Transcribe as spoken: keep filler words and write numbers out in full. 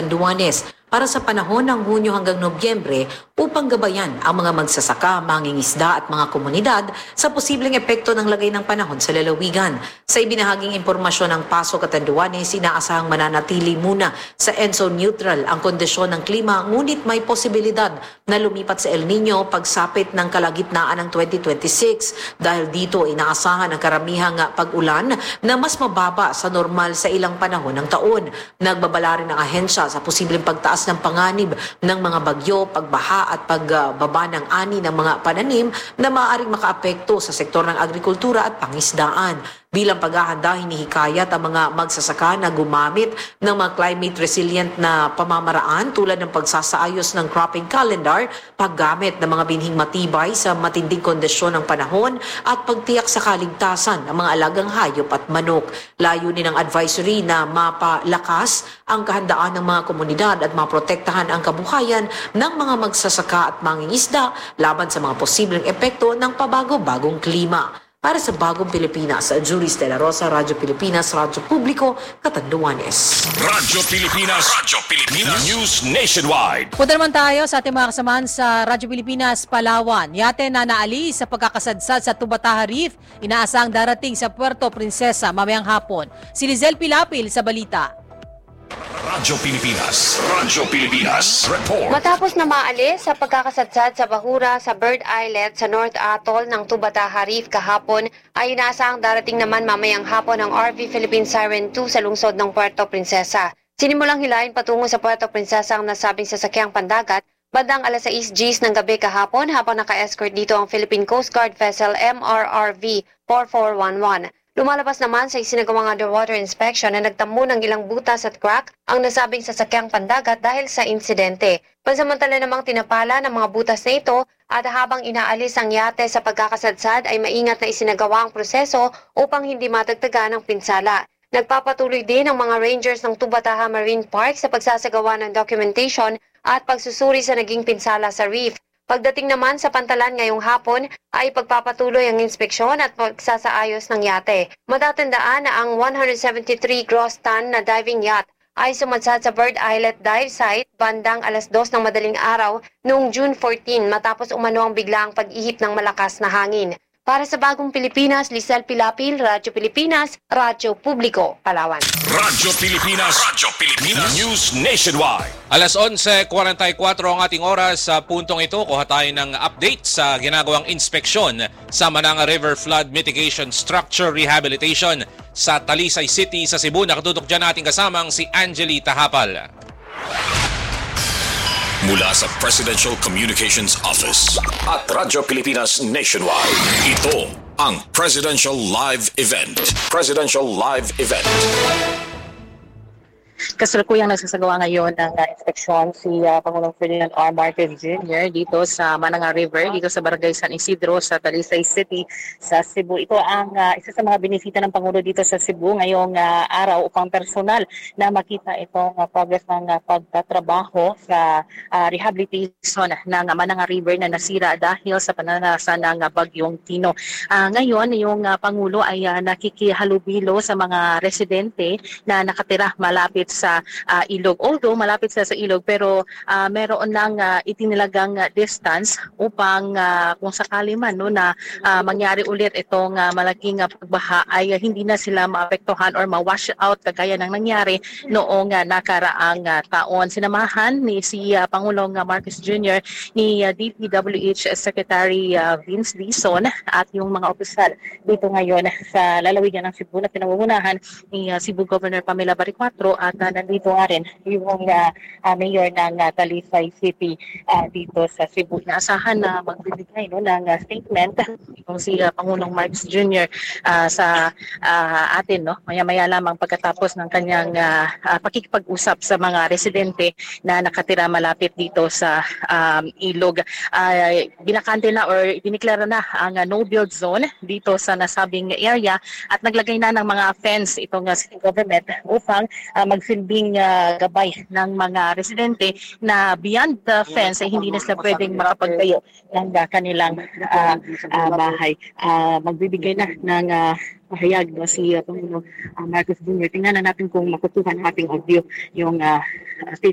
Catanduanes para sa panahon ng Hunyo hanggang Nobyembre upang gabayan ang mga magsasaka, mangingisda at mga komunidad sa posibleng epekto ng lagay ng panahon sa lalawigan. Sa ibinahaging impormasyon ng Paso Catanduanes, inaasahang mananatili muna sa ENSO neutral ang kondisyon ng klima, ngunit may posibilidad na lumipat sa El Nino pagsapit ng kalagitnaan ng twenty twenty-six. Dahil dito inaasahan ang karamihang pag-ulan na mas mababa sa normal sa ilang panahon ng taon. Nagbabala rin ang ahensya sa posibleng pagtaas ng panganib ng mga bagyo, pagbaha at pagbaba ng ani ng mga pananim na maaaring makaapekto sa sektor ng agrikultura at pangisdaan. Bilang paghahanda, hinihikayat ang mga magsasaka na gumamit ng mga climate resilient na pamamaraan tulad ng pagsasaayos ng cropping calendar, paggamit ng mga binhing matibay sa matinding kondisyon ng panahon at pagtiyak sa kaligtasan ng mga alagang hayop at manok. Layunin ng advisory na mapalakas ang kahandaan ng mga komunidad at maprotektahan ang kabuhayan ng mga magsasaka at mangingisda laban sa mga posibleng epekto ng pabago-bagong klima. Para sa Bagong Pilipinas, Juris de la Rosa, Radyo Pilipinas, Radyo Publiko, Catanduanes. Radyo Pilipinas, Radyo Pilipinas, News Nationwide. Punta naman tayo sa ating mga kasamahan sa Radyo Pilipinas, Palawan. Yate na naalis sa pagkakasadsad sa Tubataha Reef, inaasang darating sa Puerto Princesa mamayang hapon. Si Lizelle Pilapil sa balita. Radyo Pilipinas, Radyo Pilipinas, report. Matapos na maalis sa pagkakasadsad sa bahura sa Bird Islet sa North Atoll ng Tubataha Reef kahapon, ay inaasahang darating naman mamayang hapon ang R V Philippine Siren two sa lungsod ng Puerto Princesa. Sinimulang hilahin patungo sa Puerto Princesa ang nasabing sasakyang pandagat bandang alas sais ng gabi kahapon habang naka-escort dito ang Philippine Coast Guard vessel M R R V four four one one. Lumalabas naman sa isinagawang underwater inspection na nagtamo ng ilang butas at crack ang nasabing sasakyang pandagat dahil sa insidente. Pansamantala namang tinapala ng mga butas na ito at habang inaalis ang yate sa pagkakasadsad ay maingat na isinagawa ang proseso upang hindi matagtagan ng pinsala. Nagpapatuloy din ang mga rangers ng Tubataha Marine Park sa pagsasagawa ng documentation at pagsusuri sa naging pinsala sa reef. Pagdating naman sa pantalan ngayong hapon ay pagpapatuloy ang inspeksyon at pagsasaayos ng yate. Matatandaan na ang one hundred seventy-three gross ton na diving yacht ay sumadsad sa Bird Islet dive site bandang alas dos ng madaling araw noong June fourteen matapos umano ang biglaang pag-ihip ng malakas na hangin. Para sa Bagong Pilipinas, Lizelle Pilapil, Radyo Pilipinas, Radyo Publiko, Palawan. Radyo Pilipinas, Radyo Pilipinas, News Nationwide. Alas onse kuwarenta y kuwatro ang ating oras. Sa puntong ito, kuha tayo ng update sa ginagawang inspeksyon sa Mananga River Flood Mitigation Structure Rehabilitation sa Talisay City sa Cebu. Nakatutok dyan ating kasamang si Angeli Tahapal. Mula sa Presidential Communications Office at Radyo Pilipinas Nationwide, ito ang Presidential Live Event. Presidential Live Event. Kasalukuyang nagsasagawa ngayon ng uh, inspeksyon si uh, Pangulong Ferdinand R. Marcos Junior dito sa Mananga River, dito sa Barangay San Isidro sa Talisay City sa Cebu. Ito ang uh, isa sa mga benisita ng Pangulo dito sa Cebu ngayong uh, araw upang personal na makita itong uh, progress ng uh, pagtatrabaho sa uh, rehabilitation ng uh, Mananga River na nasira dahil sa pananasa ng uh, Bagyong Tino. Uh, ngayon, yung uh, Pangulo ay uh, nakikihalubilo sa mga residente na nakatira malapit sa uh, ilog. Although malapit sa sa ilog pero uh, meron nang uh, itinilagang uh, distance upang uh, kung sakali man no na uh, mangyari ulit itong uh, malaking uh, pagbaha ay uh, hindi na sila maapektuhan or ma-wash out kagaya ng nangyari noong uh, nakaraang uh, taon. Sinamahan ni si uh, Pangulong uh, Marcos Junior ni uh, D P W H Secretary uh, Vince Dizon at yung mga opisyal dito ngayon sa lalawigan ng Cebu na pinangungunahan ni uh, Cebu Governor Pamela Baricuatro at uh, nandito nga rin yung uh, uh, mayor ng uh, Talisay City uh, dito sa Cebu. Naasahan na magbibigay no, ng uh, statement kung si uh, Pangulong Marcos Junior Uh, sa uh, atin no, maya-maya lamang pagkatapos ng kanyang uh, uh, pakikipag-usap sa mga residente na nakatira malapit dito sa um, ilog. Uh, binakante na or diniklara na ang uh, no-build zone dito sa nasabing area at naglagay na ng mga fence itong uh, city government upang uh, magsilbing uh, gabay ng mga residente na beyond the fence ay hindi na sila pwedeng makapagtayo ng uh, kanilang uh, uh, bahay. Uh, magbibigay na ng uh, pahayag no, si uh, Pangulong uh, Marcos Junior Tingnan na natin kung makutuhan ng ating audio yung uh,